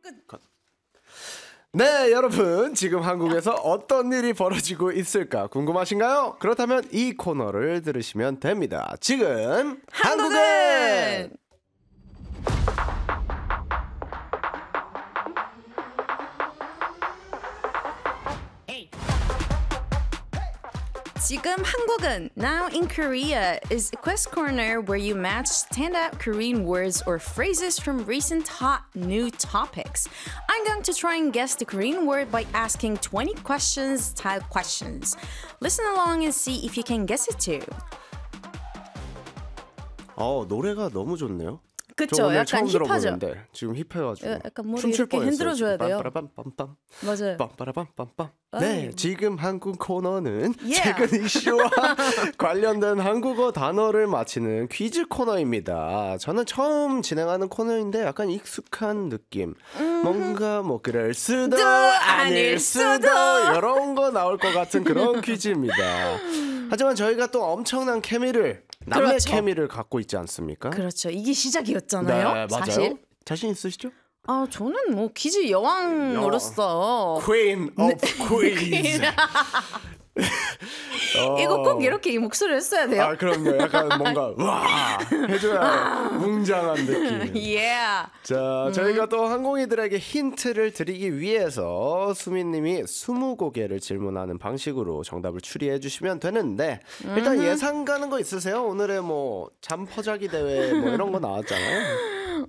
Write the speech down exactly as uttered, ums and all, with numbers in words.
컷. 네, 여러분 지금 한국에서 어떤 일이 벌어지고 있을까 궁금하신가요? 그렇다면 이 코너를 들으시면 됩니다. 지금 한국은, 한국은! 지금 한국은 Now in Korea is a quest corner where you match standout Korean words or phrases from recent hot new topics. I'm going to try and guess the Korean word by asking twenty questions style questions. Listen along and see if you can guess it too. 어, 노래가 너무 좋네요. 그쵸? 약간 처음 힙하죠? 들어보는데 지금 힙해가지고 약간 머리 춤출 이렇게 뻔했어요. 흔들어줘야 돼요. 빰빠라빰빰빰. 맞아요. 빰빠라빰빰빰. 네, 지금 한국 코너는 Yeah. 최근 이슈와 관련된 한국어 단어를 맞히는 퀴즈 코너입니다. 저는 처음 진행하는 코너인데 약간 익숙한 느낌. 음. 뭔가 뭐 그럴 수도 아닐 수도 이런 거 나올 것 같은 그런 퀴즈입니다. 하지만 저희가 또 엄청난 케미를 남의 그렇죠. 케미를 갖고 있지 않습니까? 그렇죠. 이게 시작이었잖아요. 네, 맞아요. 사실. 자신 있으시죠? 아, 저는 뭐 퀴즈 여왕으로서 Queen of Quiz. 어. 이거 꼭 이렇게 이 목소리를 했어야 돼요? 아, 그럼요. 약간 뭔가 와 해줘야 웅장한 느낌. Yeah. 자, 저희가 또 항공이들에게 힌트를 드리기 위해서 수민님이 스무 곡개를 질문하는 방식으로 정답을 추리해 주시면 되는데 일단 예상 가는 거 있으세요? 오늘의 뭐 잠퍼자기 대회 뭐 이런 거 나왔잖아요.